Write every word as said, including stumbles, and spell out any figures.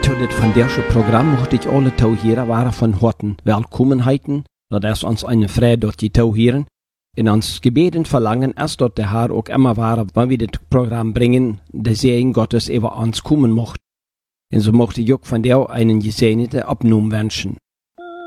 Zu dit van deze Programm möchte ich alle Tauhierer von Horten willkommen heiten, dat es uns eine Freude dort die Tauhieren. In uns Gebeten verlangen, erst dort der Herr auch immer war, wenn wir das Programm bringen, der Segen Gottes über uns kommen mocht. Und so möchte ich auch von dir einen gesegneten Abnehmung wünschen.